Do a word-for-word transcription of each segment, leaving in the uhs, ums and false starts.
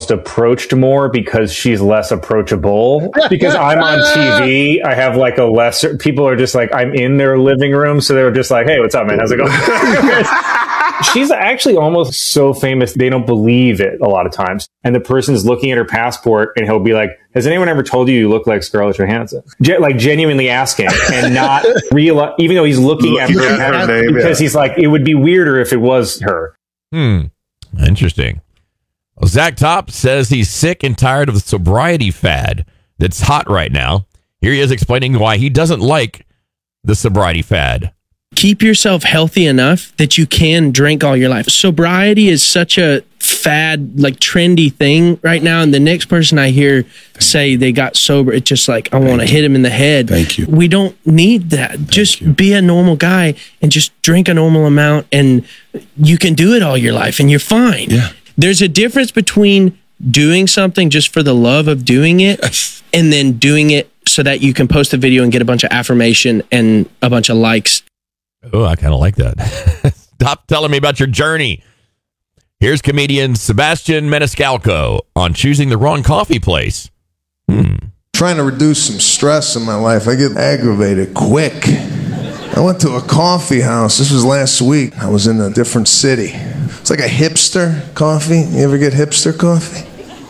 almost approached more because she's less approachable. Because I'm on T V, I have like a lesser. People are just like, I'm in their living room, so they're just like, "Hey, what's up, man? How's it going?" She's actually almost so famous they don't believe it a lot of times. And the person's looking at her passport, and he'll be like, "Has anyone ever told you you look like Scarlett Johansson?" Ge- like genuinely asking, and not real, even though he's looking at her, her name, because yeah. he's like, it would be weirder if it was her. Hmm. Interesting. Well, Zach Top says he's sick and tired of the sobriety fad that's hot right now. Here he is explaining why he doesn't like the sobriety fad. Keep yourself healthy enough that you can drink all your life. Sobriety is such a fad, like trendy thing right now. And the next person I hear say they got sober, it's just like, I want to hit him in the head. Thank you. We don't need that. Thank just you. Be a normal guy and just drink a normal amount, and you can do it all your life and you're fine. Yeah. There's a difference between doing something just for the love of doing it yes. and then doing it so that you can post a video and get a bunch of affirmation and a bunch of likes. Oh, I kind of like that. Stop telling me about your journey. Here's comedian Sebastian Maniscalco on choosing the wrong coffee place. Hmm. Trying to reduce some stress in my life. I get aggravated quick. I went to a coffee house. This was last week. I was in a different city. It's like a hipster coffee. You ever get hipster coffee?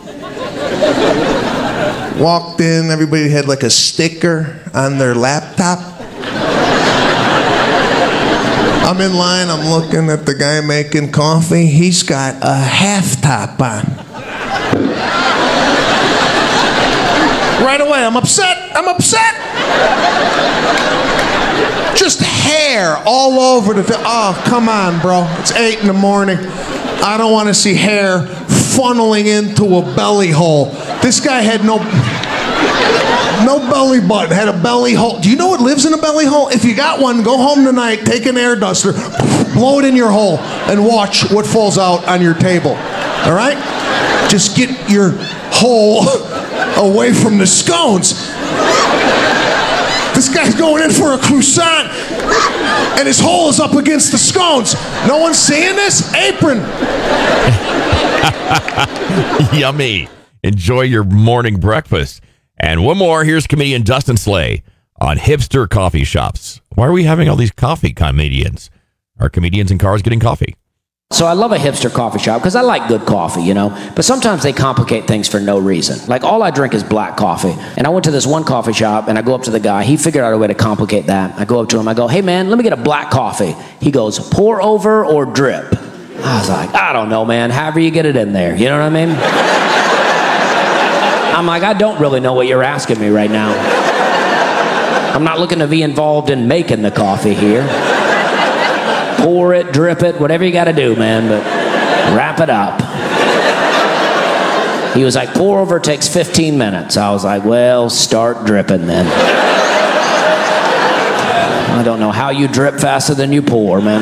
Walked in, everybody had like a sticker on their laptop. I'm in line, I'm looking at the guy making coffee. He's got a half top on. Right away, I'm upset, I'm upset. Just hair all over the, oh, come on, bro. It's eight in the morning. I don't want to see hair funneling into a belly hole. This guy had no... No belly button, had a belly hole. Do you know what lives in a belly hole? If you got one, go home tonight, take an air duster, blow it in your hole, and watch what falls out on your table. All right? Just get your hole away from the scones. This guy's going in for a croissant, and his hole is up against the scones. No one's seeing this? Apron. Yummy. Enjoy your morning breakfast. And one more, here's comedian Dustin Slay on hipster coffee shops. Why are we having all these coffee comedians? Are comedians in cars getting coffee? So I love a hipster coffee shop because I like good coffee, you know, but sometimes they complicate things for no reason. Like all I drink is black coffee. And I went to this one coffee shop and I go up to the guy. He figured out a way to complicate that. I go up to him. I go, "Hey, man, let me get a black coffee." He goes, "Pour over or drip?" I was like, I don't know, man. However you get it in there. You know what I mean? I'm like, I don't really know what you're asking me right now. I'm not looking to be involved in making the coffee here. Pour it, drip it, whatever you got to do, man, but wrap it up. He was like, "Pour over takes fifteen minutes. I was like, well, start dripping then. I don't know how you drip faster than you pour, man.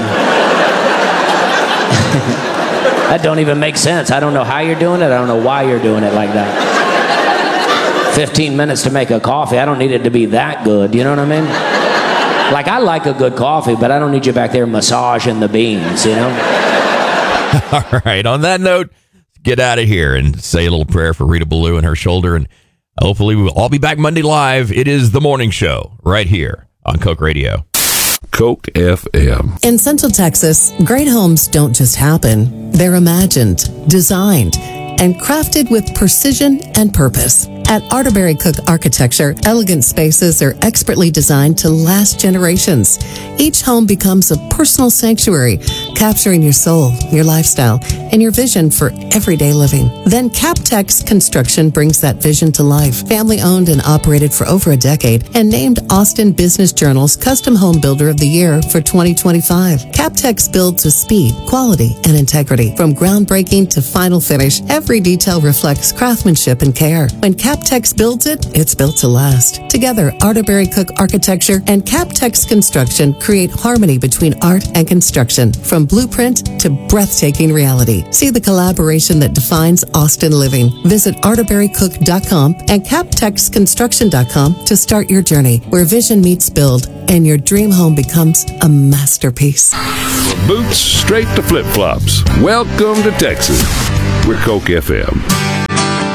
That don't even make sense. I don't know how you're doing it. I don't know why you're doing it like that. fifteen minutes to make a coffee. I don't need it to be that good. You know what I mean? Like, I like a good coffee, but I don't need you back there massaging the beans, you know? All right. On that note, get out of here and say a little prayer for Rita Ballou and her shoulder. And hopefully we will all be back Monday live. It is The Morning Show right here on Coke Radio. Coke F M. In Central Texas, great homes don't just happen. They're imagined, designed, and crafted with precision and purpose. At Arterberry Cook Architecture, elegant spaces are expertly designed to last generations. Each home becomes a personal sanctuary, capturing your soul, your lifestyle, and your vision for everyday living. Then Captex Construction brings that vision to life. Family owned and operated for over a decade and named Austin Business Journal's Custom Home Builder of the Year for twenty twenty-five. Captex builds with speed, quality, and integrity. From groundbreaking to final finish, every detail reflects craftsmanship and care. When Captex builds it, it's built to last. Together, Arterberry Cook Architecture and Captex Construction create harmony between art and construction, from blueprint to breathtaking reality. See the collaboration that defines Austin living. Visit arterberry cook dot com and captex construction dot com to start your journey, where vision meets build and your dream home becomes a masterpiece. Boots straight to flip-flops. Welcome to Texas. We're Coke F M.